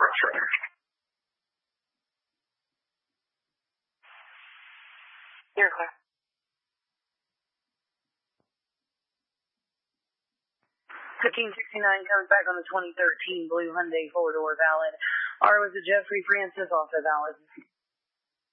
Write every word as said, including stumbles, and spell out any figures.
frustrating. You're clear. fifteen sixty-nine comes back on the twenty thirteen blue Hyundai four-door valid. R was a Jeffrey Francis, also valid.